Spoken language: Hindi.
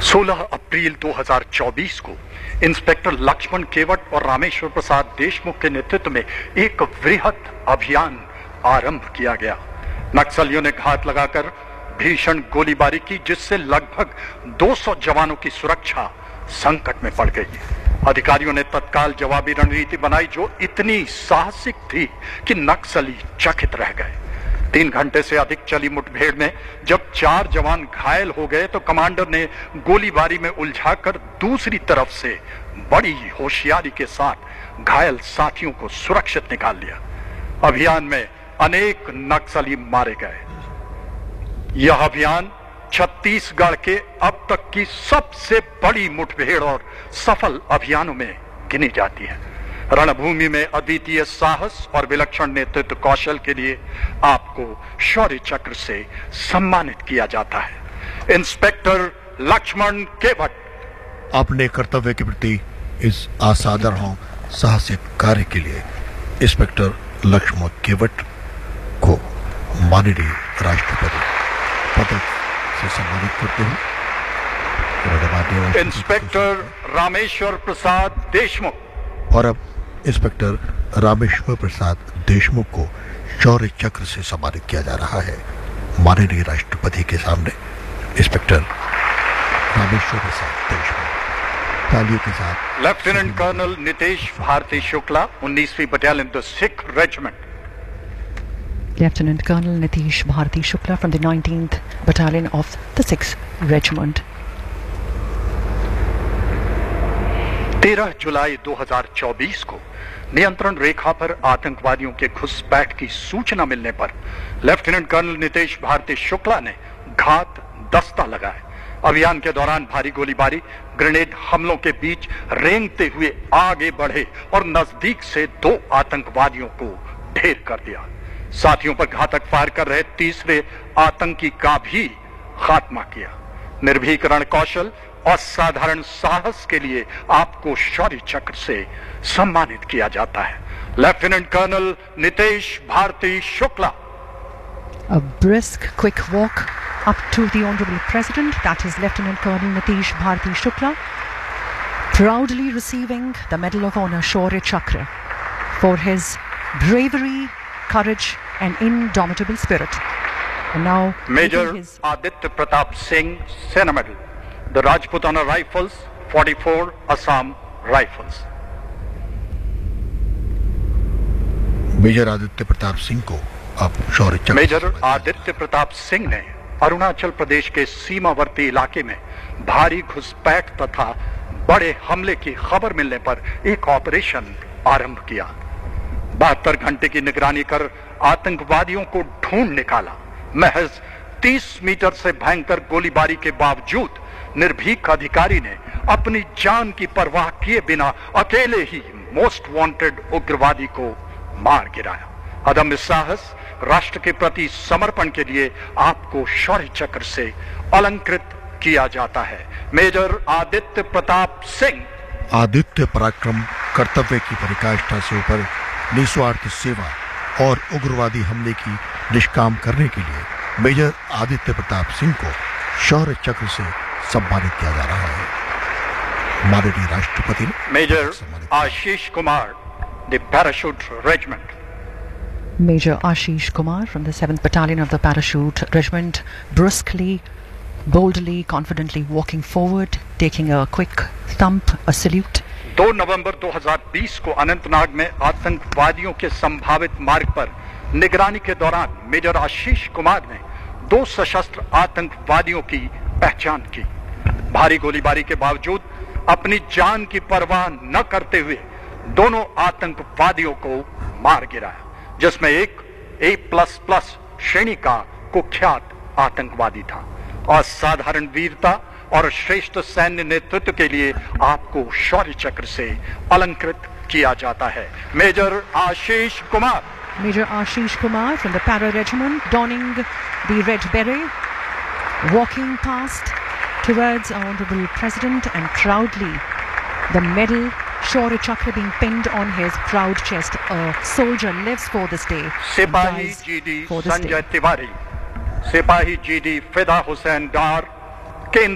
16 अप्रैल 2024 को इंस्पेक्टर लक्ष्मण केवट और रामेश्वर प्रसाद देशमुख के नेतृत्व में एक वृहद अभियान आरंभ किया गया। नक्सलियों ने घात लगाकर भीषण गोलीबारी की, जिससे लगभग 200 जवानों की सुरक्षा संकट में पड़ गई। अधिकारियों ने तत्काल जवाबी रणनीति बनाई, जो इतनी साहसिक थी कि नक्सली चकित रह गए। 3 घंटे से अधिक चली मुठभेड़ में जब 4 जवान घायल हो गए तो कमांडर ने गोलीबारी में उलझाकर दूसरी तरफ से बड़ी होशियारी के साथ घायल साथियों को सुरक्षित निकाल लिया। अभियान में अनेक नक्सली मारे गए। यह अभियान छत्तीसगढ़ के अब तक की सबसे बड़ी मुठभेड़ और सफल अभियानों में गिनी जाती है। रणभूमि में अद्वितीय साहस और विलक्षण नेतृत्व कौशल के लिए आपको शौर्य चक्र से सम्मानित किया जाता है। इंस्पेक्टर लक्ष्मण केवट, अपने कर्तव्य के प्रति इस असाधारण साहसिक कार्य के लिए इंस्पेक्टर लक्ष्मण केवट को माननीय राष्ट्रपति पदक से सम्मानित करते हैं। इंस्पेक्टर रामेश्वर प्रसाद देशमुख, और अब इंस्पेक्टर रामेश्वर प्रसाद देशमुख को शौर्य चक्र से सम्मानित किया जा रहा है। माननीय राष्ट्रपति के सामने इंस्पेक्टर रामेश्वर प्रसाद देशमुख तालियों के साथ। लेफ्टिनेंट कर्नल नितेश भारती शुक्ला, 19वीं battalion the Sikh regiment. Lieutenant Colonel Nitish Bharti Shukla from the 19th Battalion of the 6th Regiment. 13 जुलाई 2024 को नियंत्रण रेखा पर आतंकवादियों के घुसपैठ की सूचना मिलने पर लेफ्टिनेंट कर्नल नितेश भारती शुक्ला ने घात दस्ता लगाए। अभियान के दौरान भारी गोलीबारी, ग्रेनेड हमलों के बीच रेंगते हुए आगे बढ़े और नजदीक से 2 आतंकवादियों को ढेर कर दिया। साथियों पर घातक फायर कर रहे तीसरे आतंकी का भी खात्मा किया। निर्भीकरण कौशल और साधारण साहस के लिए आपको शौर्य चक्र से सम्मानित किया जाता है। Lieutenant colonel Nitesh Bharti Shukla. A brisk, quick walk up to the Honorable President, that is Lieutenant Colonel Nitish Bharti Shukla, proudly receiving the Medal of Honor Shaurya Chakra for his bravery, courage and indomitable spirit. And now Major Aditya Pratap Singh Sena Medal, the Rajputana Rifles, 44 Assam Rifles. Major Aditya Pratap Singh को अब शौर्य चक्र। मेजर आदित्य प्रताप सिंह ने अरुणाचल प्रदेश के सीमावर्ती इलाके में भारी घुसपैठ तथा बड़े हमले की खबर मिलने पर एक ऑपरेशन आरंभ किया। 72 घंटे की निगरानी कर आतंकवादियों को ढूंढ निकाला। महज 30 मीटर से भयंकर गोलीबारी के बावजूद निर्भीक अधिकारी ने अपनी जान की परवाह किए बिना अकेले ही मोस्ट वांटेड उग्रवादी को मार गिराया। अदम्य साहस, राष्ट्र के प्रति समर्पण के लिए आपको शौर्य चक्र से अलंकृत किया जाता है। मेजर आदित्य प्रताप सिंह। आदित्य पराक्रम, कर्तव्य की पराकाष्ठा से ऊपर निस्वार्थ सेवा और उग्रवादी हमले की निष्काम करने के लिए मेजर आदित्य प्रताप सिंह को शौर्य चक्र से सम्मानित किया जा रहा है। माननीय राष्ट्रपति ने major Ashish Kumar, the parachute regiment. Major Ashish Kumar from the 7th Battalion of the Parachute Regiment, briskly, boldly, confidently walking forward, taking a quick thump, a salute. 2 नवंबर 2020 को अनंतनाग में आतंकवादियों के संभावित मार्ग पर निगरानी के दौरान मेजर आशीष कुमार ने 2 सशस्त्र आतंकवादियों की पहचान की। भारी गोलीबारी के बावजूद अपनी जान की परवाह न करते हुए दोनों आतंकवादियों को मार गिराया, जिसमें एक A++ श्रेणी का कुख्यात आतंकवादी था। असाधारण वीरता और श्रेष्ठ सैन्य नेतृत्व के लिए आपको शौर्य चक्र से अलंकृत किया जाता है। Major Ashish Kumar. Major Ashish Kumar from the Para Regiment, donning the red beret, walking past towards our Honorable President, and proudly the medal Shaurya Chakra being pinned on his proud chest. A soldier lives for this day. सिपाही GD संजय तिवारी, सिपाही GD फिदा हुसैन डार,